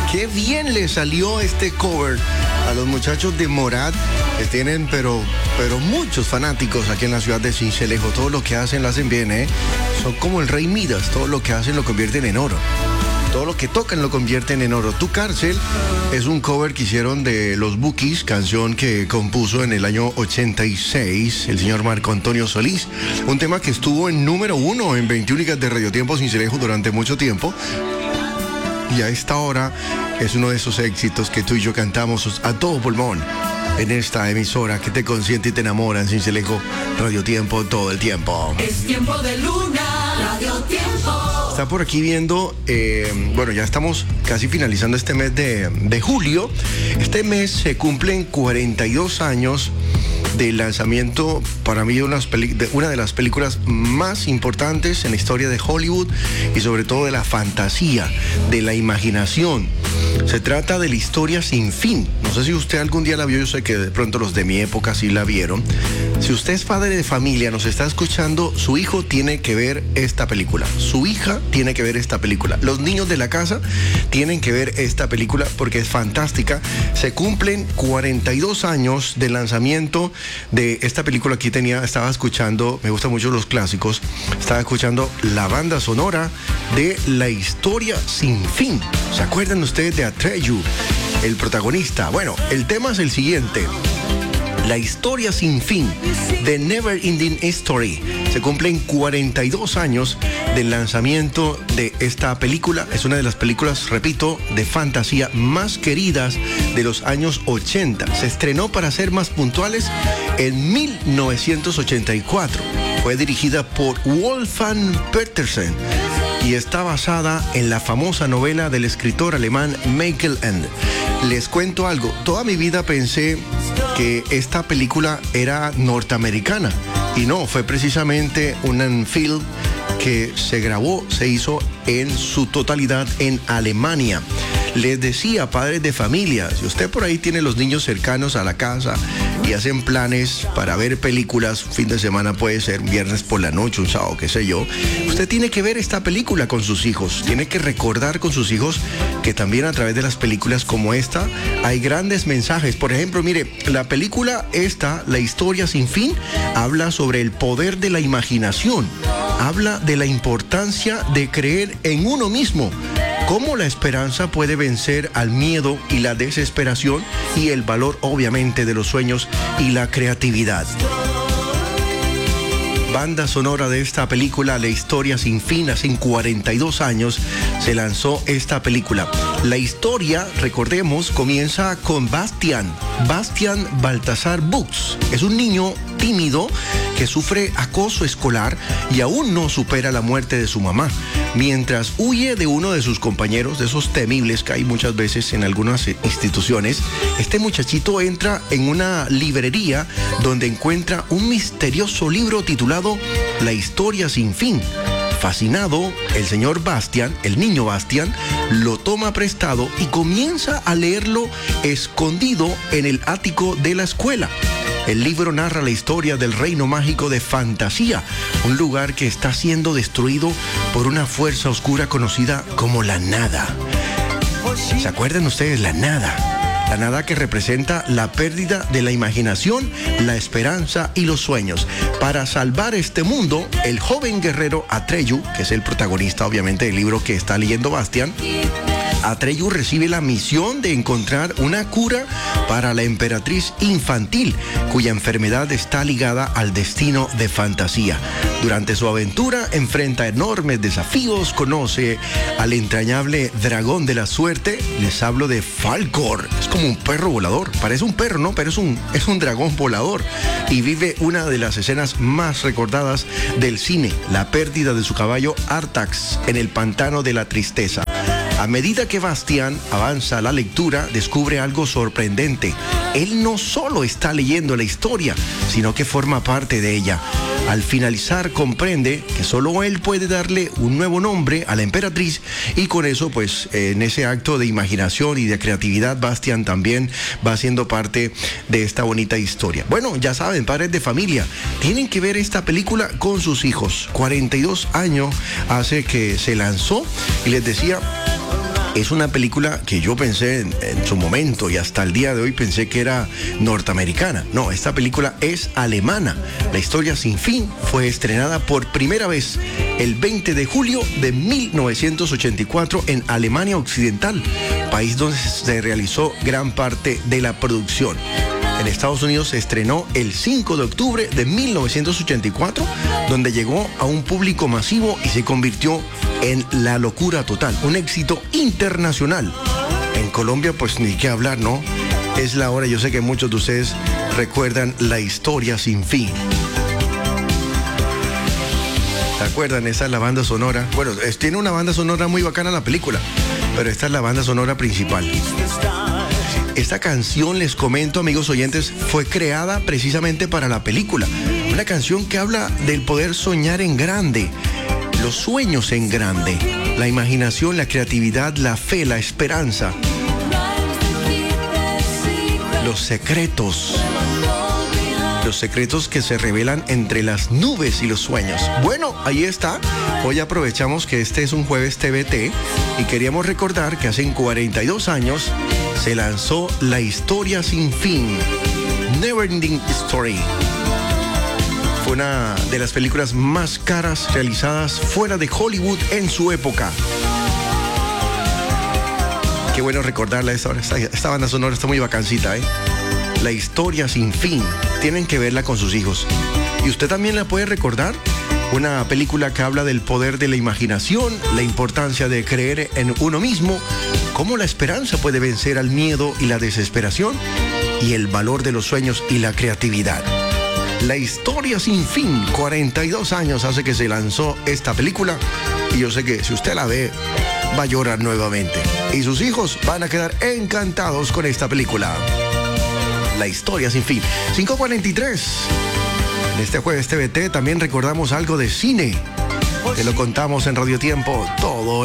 Qué bien le salió este cover a los muchachos de Morat, que tienen pero muchos fanáticos aquí en la ciudad de Sincelejo. Todo lo que hacen lo hacen bien, ¿eh? Son como el Rey Midas, todo lo que hacen lo convierten en oro. Todo lo que tocan lo convierten en oro. Tu Cárcel es un cover que hicieron de Los Bukis, canción que compuso en el año 86 el señor Marco Antonio Solís. Un tema que estuvo en número 1 en 20 únicas de Radio Tiempo Sincelejo durante mucho tiempo. Y a esta hora es uno de esos éxitos que tú y yo cantamos a todo pulmón en esta emisora que te consiente y te enamora en Sincelejo, Radio Tiempo todo el tiempo. Es tiempo de Luna, Radio Tiempo. Está por aquí viendo, bueno, ya estamos casi finalizando este mes de julio. Este mes se cumplen 42 años del lanzamiento, para mí, de una de las películas más importantes en la historia de Hollywood y sobre todo de la fantasía, de la imaginación. Se trata de La Historia Sin Fin. No sé si usted algún día la vio, yo sé que de pronto los de mi época sí la vieron. Si usted es padre de familia, nos está escuchando, su hijo tiene que ver esta película. Su hija tiene que ver esta película. Los niños de la casa tienen que ver esta película porque es fantástica. Se cumplen 42 años del lanzamiento de esta película. Aquí estaba escuchando, me gustan mucho los clásicos, estaba escuchando la banda sonora de La Historia Sin Fin. ¿Se acuerdan ustedes de Atreyu, el protagonista? Bueno, el tema es el siguiente: La Historia Sin Fin, The Never Ending Story. Se cumplen 42 años del lanzamiento de esta película. Es una de las películas, repito, de fantasía más queridas de los años 80. Se estrenó, para ser más puntuales, en 1984. Fue dirigida por Wolfgang Petersen y está basada en la famosa novela del escritor alemán Michael Ende. Les cuento algo, toda mi vida pensé que esta película era norteamericana y no, fue precisamente un film que se hizo en su totalidad en Alemania. Les decía, padres de familia, si usted por ahí tiene los niños cercanos a la casa y hacen planes para ver películas, fin de semana puede ser viernes por la noche, un sábado, qué sé yo, usted tiene que ver esta película con sus hijos, tiene que recordar con sus hijos que también a través de las películas como esta hay grandes mensajes. Por ejemplo, mire, la película esta, La Historia Sin Fin, habla sobre el poder de la imaginación, habla de la importancia de creer en uno mismo, cómo la esperanza puede vencer al miedo y la desesperación, y el valor, obviamente, de los sueños y la creatividad. Banda sonora de esta película, La Historia Sin Fin. Hace 42 años se lanzó esta película. La historia, recordemos, comienza con Bastian Baltasar Buchs. Es un niño tímido que sufre acoso escolar y aún no supera la muerte de su mamá. Mientras huye de uno de sus compañeros, de esos temibles que hay muchas veces en algunas instituciones, este muchachito entra en una librería donde encuentra un misterioso libro titulado La Historia Sin Fin. Fascinado, el señor Bastian, el niño Bastian, lo toma prestado y comienza a leerlo escondido en el ático de la escuela. El libro narra la historia del reino mágico de Fantasía, un lugar que está siendo destruido por una fuerza oscura conocida como la Nada. ¿Se acuerdan ustedes? La Nada. La nada que representa la pérdida de la imaginación, la esperanza y los sueños. Para salvar este mundo, el joven guerrero Atreyu, que es el protagonista obviamente del libro que está leyendo Bastian, Atreyu recibe la misión de encontrar una cura para la emperatriz infantil, cuya enfermedad está ligada al destino de Fantasía. Durante su aventura enfrenta enormes desafíos, conoce al entrañable dragón de la suerte. Les hablo de Falkor. Es como un perro volador, parece un perro, ¿no? Pero es un dragón volador. Y vive una de las escenas más recordadas del cine, la pérdida de su caballo Artax en el pantano de la tristeza. A medida que Bastian avanza a la lectura, descubre algo sorprendente. Él no solo está leyendo la historia, sino que forma parte de ella. Al finalizar, comprende que solo él puede darle un nuevo nombre a la emperatriz, y con eso, pues, en ese acto de imaginación y de creatividad, Bastian también va siendo parte de esta bonita historia. Bueno, ya saben, padres de familia, tienen que ver esta película con sus hijos. 42 años hace que se lanzó, y les decía, Es una película que yo pensé en su momento y hasta el día de hoy pensé que era norteamericana. No, esta película es alemana. La historia sin fin fue estrenada por primera vez el 20 de julio de 1984 en Alemania Occidental, país donde se realizó gran parte de la producción. En Estados Unidos se estrenó el 5 de octubre de 1984, donde llegó a un público masivo y se convirtió en la locura total, un éxito internacional. En Colombia, pues ni qué hablar, ¿no? Es la hora, yo sé que muchos de ustedes recuerdan La historia sin fin. ¿Se acuerdan? Esa es la banda sonora. Bueno, tiene una banda sonora muy bacana la película, pero esta es la banda sonora principal. Esta canción, les comento, amigos oyentes, fue creada precisamente para la película. Una canción que habla del poder soñar en grande, los sueños en grande, la imaginación, la creatividad, la fe, la esperanza, los secretos que se revelan entre las nubes y los sueños. Bueno, ahí está. Hoy aprovechamos que este es un jueves TVT y queríamos recordar que hace 42 años se lanzó La historia sin fin, Never Ending Story. Fue una de las películas más caras realizadas fuera de Hollywood en su época. Qué bueno recordarla esta banda sonora está muy bacancita, ¿eh? La historia sin fin. Tienen que verla con sus hijos. ¿Y usted también la puede recordar? Una película que habla del poder de la imaginación, la importancia de creer en uno mismo, cómo la esperanza puede vencer al miedo y la desesperación, y el valor de los sueños y la creatividad. La historia sin fin, 42 años hace que se lanzó esta película, y yo sé que si usted la ve, va a llorar nuevamente. Y sus hijos van a quedar encantados con esta película. La historia sin fin. 5:43. En este jueves TVT también recordamos algo de cine. Te lo contamos en Radio Tiempo todo